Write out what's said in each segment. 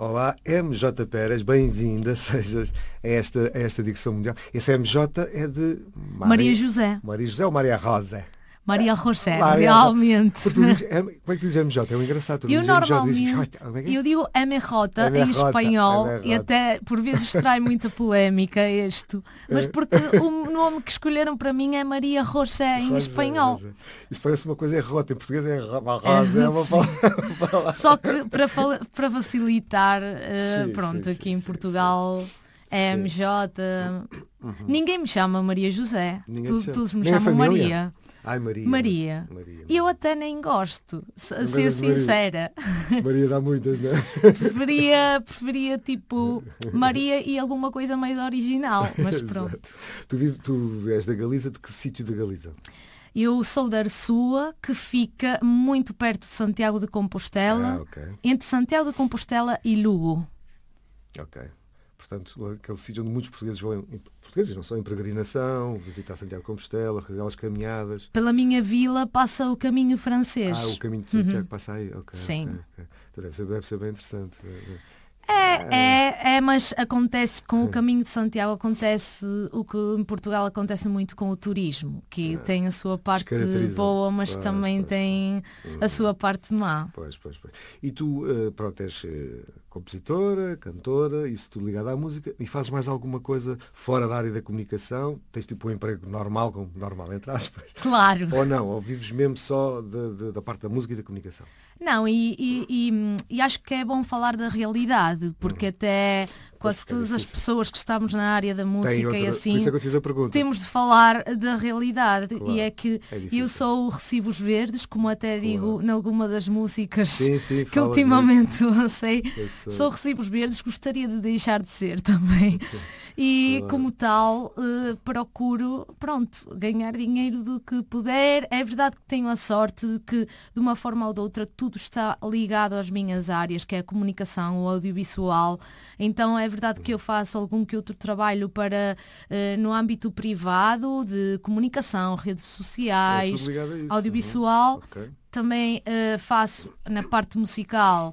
Olá, MJ Pérez, bem-vinda, sejas a esta digressão mundial. Esse MJ é de Maria José. Maria José ou Maria Rosa? Maria José, realmente. Como é que tu dizes MJ? É um engraçado. Eu normalmente, eu digo MJ em espanhol e até por vezes trai muita polémica isto. Mas porque o nome que escolheram para mim é Maria José em espanhol. Isso parece uma coisa errota. Em português é Rosa, é uma palavra. Só que para facilitar, aqui em Portugal... É MJ. Ninguém me chama Maria José. Todos me chamam Maria. Ai, Maria. E eu até nem gosto, a ser sincera. Marias há muitas, não é? Preferia tipo Maria e alguma coisa mais original, mas pronto. Tu és da Galiza, de que sítio da Galiza? Eu sou da Arsua, que fica muito perto de Santiago de Compostela, entre Santiago de Compostela e Lugo. Ok. Portanto, aquele sítio onde muitos portugueses vão, portugueses não são, em peregrinação, visitar Santiago de Compostela, fazer aquelas caminhadas. Pela minha vila passa o caminho francês. O caminho de Santiago passa aí, Sim. Okay. Então deve ser bem interessante. Mas acontece com o caminho de Santiago, acontece o que em Portugal acontece muito com o turismo, que tem a sua parte boa, mas também tem a sua parte má. Pois. E tu, és compositora, cantora, isso tudo ligado à música, e fazes mais alguma coisa fora da área da comunicação? Tens tipo um emprego normal, entre aspas? Claro. Ou não? Ou vives mesmo só da parte da música e da comunicação? Não, e acho que é bom falar da realidade, porque até quase todas as pessoas que estamos na área da música e assim, por isso é que eu te fiz a pergunta. Temos de falar da realidade. Claro, e é que eu sou o Recibos Verdes, como até digo em alguma das músicas que ultimamente lancei. Sou Recibos Verdes, gostaria de deixar de ser também. E como tal, procuro, ganhar dinheiro do que puder. É verdade que tenho a sorte de que, de uma forma ou de outra, tudo está ligado às minhas áreas, que é a comunicação, o audiovisual. Então é verdade que eu faço algum que outro trabalho no âmbito privado, de comunicação, redes sociais, audiovisual. Também faço na parte musical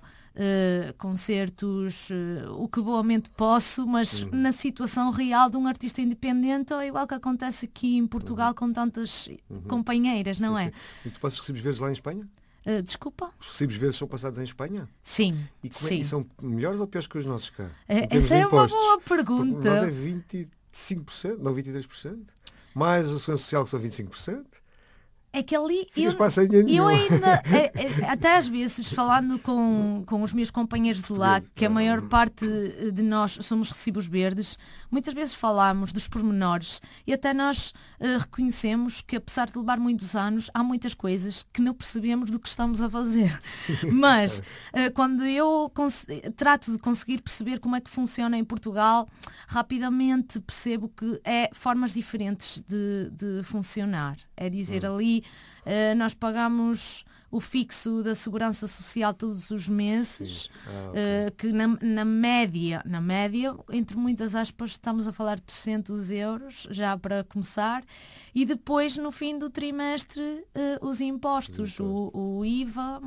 concertos, o que boamente posso, mas na situação real de um artista independente, ou igual que acontece aqui em Portugal com tantas companheiras, não é? E tu passas recibos verdes lá em Espanha? Desculpa? Os recibos verdes são passados em Espanha? Sim. E são melhores ou piores que os nossos cá? Essa é uma boa pergunta. Porque nós é 25%, não 23%. Mais a segurança social que são 25%. É que ali eu ainda, até às vezes, falando com os meus companheiros de lá, que a maior parte de nós somos recibos verdes, muitas vezes falamos dos pormenores e até nós reconhecemos que, apesar de levar muitos anos, há muitas coisas que não percebemos do que estamos a fazer. Mas quando eu trato de conseguir perceber como é que funciona em Portugal, rapidamente percebo que é formas diferentes de funcionar. É dizer, ali nós pagamos o fixo da Segurança Social todos os meses, que na média, entre muitas aspas, estamos a falar de 300 euros, já para começar, e depois no fim do trimestre os impostos, o IVA,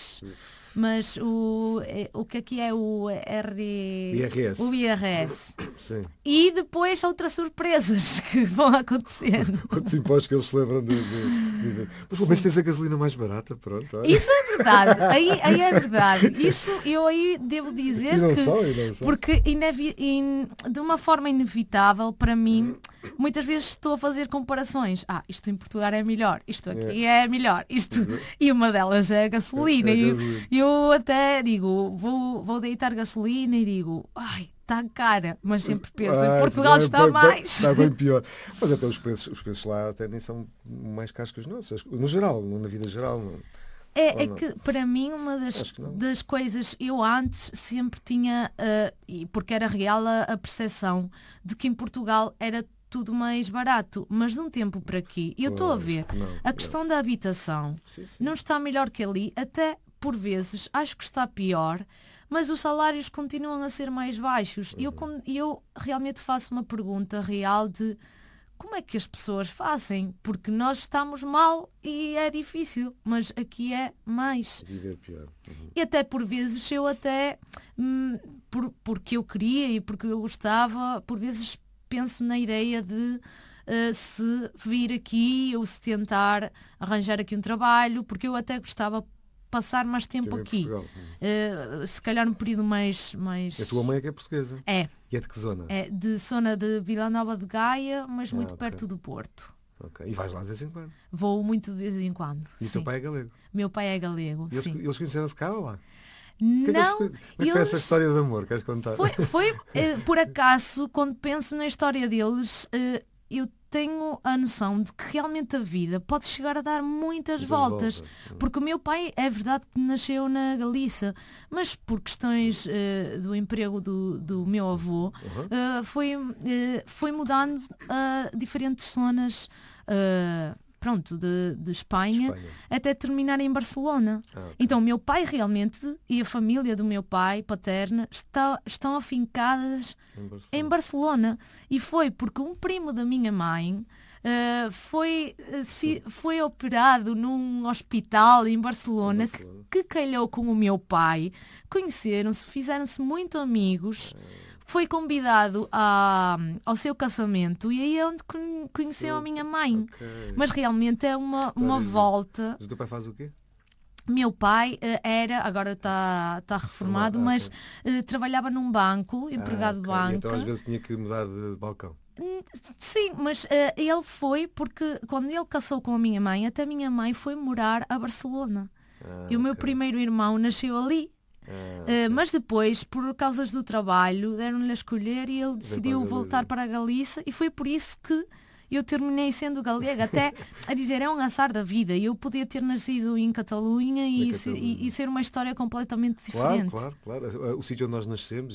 mas o que aqui é o IRS. O IRS. Sim. E depois outras surpresas que vão acontecendo. Quantos impostos que eles se lembram de... Mas pelo menos tens a gasolina mais barata, pronto. Olha. Isso é verdade, aí é verdade. Isso eu aí devo dizer porque de uma forma inevitável para mim, muitas vezes estou a fazer comparações. Isto em Portugal é melhor, isto aqui é melhor, e uma delas é a gasolina. E eu até digo, vou deitar gasolina e digo, está cara, mas sempre penso, em Portugal está mais. Está bem pior. Mas até os preços lá até nem são mais caros que os nossos, no geral, na vida geral. Não. É que para mim uma das coisas, eu antes sempre tinha, porque era real a percepção de que em Portugal era tudo mais barato, mas de um tempo para aqui, eu estou a ver, a questão da habitação não está melhor que ali, até por vezes acho que está pior, mas os salários continuam a ser mais baixos. E eu realmente faço uma pergunta real de como é que as pessoas fazem? Porque nós estamos mal e é difícil, mas aqui é mais. Viver pior. E até por vezes eu até porque eu queria e porque eu gostava, por vezes penso na ideia de se vir aqui ou se tentar arranjar aqui um trabalho, porque eu até gostava passar mais tempo aqui. Se calhar um período mais... A tua mãe é que é portuguesa? É. E é de que zona? É de zona de Vila Nova de Gaia, mas muito perto do Porto. E vais lá de vez em quando? Vou muito de vez em quando. E o teu pai é galego? Meu pai é galego, e sim. Eles conheceram-se cá ou lá? Não, como é que foi essa história de amor? Queres contar? Foi por acaso, quando penso na história deles, eu tenho a noção de que realmente a vida pode chegar a dar muitas voltas. Porque o meu pai, é verdade que nasceu na Galiça, mas por questões do emprego do meu avô, foi mudando a diferentes zonas de Espanha, até terminar em Barcelona. Então o meu pai realmente e a família do meu pai paterna estão afincadas em Barcelona. E foi porque um primo da minha mãe foi operado num hospital em Barcelona que calhou com o meu pai. Conheceram-se, fizeram-se muito amigos. Foi convidado ao seu casamento e aí é onde conheceu a minha mãe. Mas realmente é uma volta. Mas o teu pai faz o quê? Meu pai agora está reformado, mas trabalhava num banco, empregado de banco. Então às vezes tinha que mudar de balcão. Sim, mas ele foi porque quando ele casou com a minha mãe, até a minha mãe foi morar a Barcelona. E o meu primeiro irmão nasceu ali. Mas depois, por causas do trabalho, deram-lhe a escolher e ele decidiu voltar para a Galiza e foi por isso que eu terminei sendo galega, até a dizer, é um azar da vida. Eu podia ter nascido em Catalunha e ser uma história completamente diferente. Claro. O sítio onde nós nascemos